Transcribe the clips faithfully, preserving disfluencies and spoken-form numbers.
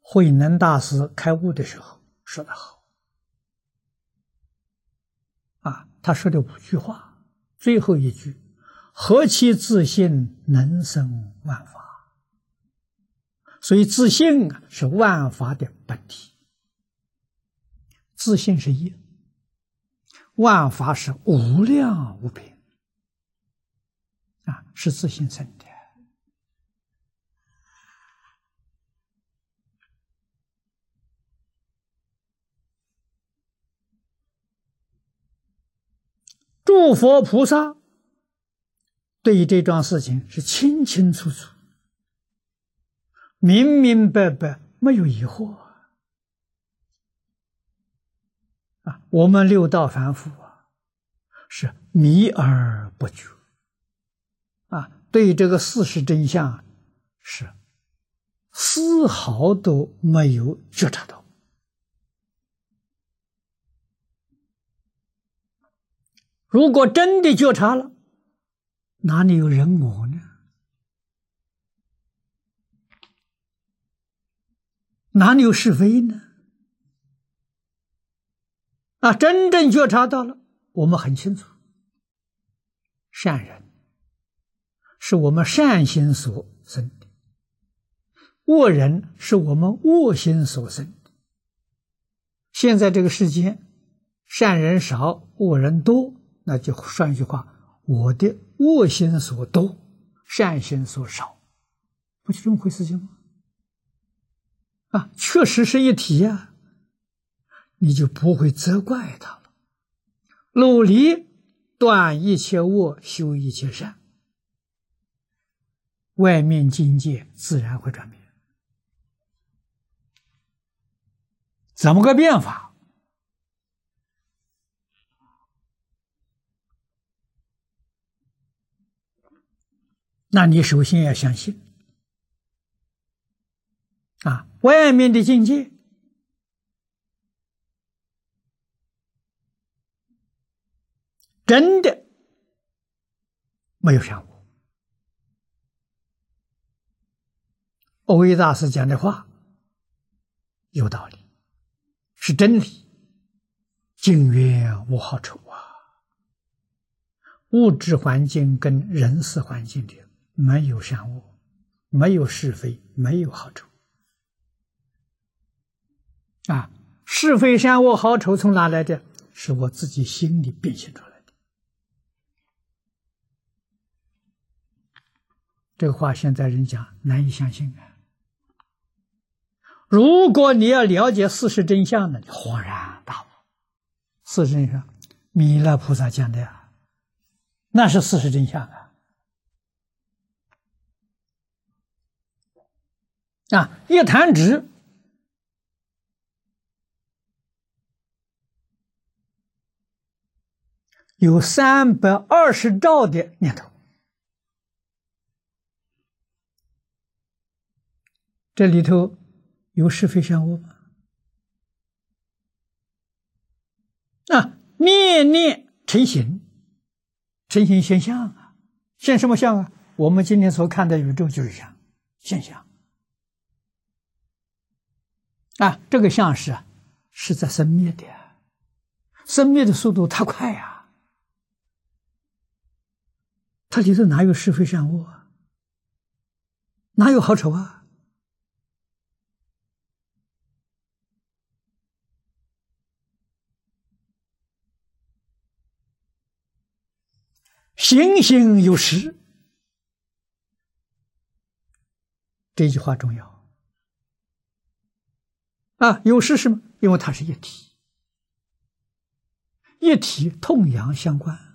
慧能大师开悟的时候说得好啊，他说的五句话，最后一句：何其自信，能生万法。所以自信啊，是万法的本体。自信是一，万法是无量无边啊，是自信生的。诸佛菩萨对于这桩事情是清清楚楚、明明白白，没有疑惑啊！我们六道凡夫啊，是迷而不觉啊，对这个事实真相是丝毫都没有觉察到。如果真的觉察了，哪里有人我呢？哪里有是非呢？啊，真正觉察到了，我们很清楚，善人是我们善心所生的，恶人是我们恶心所生的。现在这个世间，善人少，恶人多，那就说一句话：我的恶心所多，善心所少，不就这么回事情吗？啊，确实是一体啊，你就不会责怪他了。努力断一切恶，修一切善，外面境界自然会转变。怎么个变法？那你首先要相信啊，外面的境界真的没有善恶。蕅益大师讲的话有道理，是真理。境缘无好丑啊，物质环境跟人事环境里没有善恶，没有是非，没有好丑啊！是非善恶好丑从哪来的？是我自己心里变现出来的。这个话现在人讲难以相信啊！如果你要了解事实真相呢，你恍然大悟。事实真相，弥勒菩萨讲的呀，那是事实真相啊！啊，一弹指有三百二十兆的念头，这里头有是非善恶吗？啊，念念成形，成形现象啊，现什么相啊？我们今天所看的宇宙就是相，现象啊，这个相是啊，是在生灭的，生灭的速度太快啊，它里头哪有是非善恶啊？哪有好丑啊？形形有实，这句话重要啊！有实是吗？因为它是一体，一体痛痒相关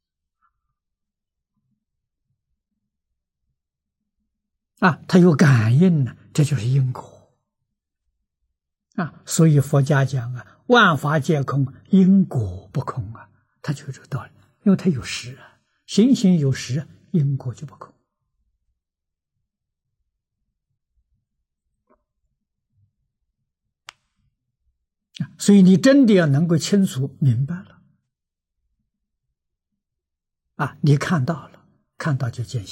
啊，它有感应呢，这就是因果啊。所以佛家讲啊，万法皆空，因果不空啊，它就是这个道理，因为它有实啊。形形有实，因果就不空。所以你真的要能够清楚明白了啊，你看到了，看到就见性。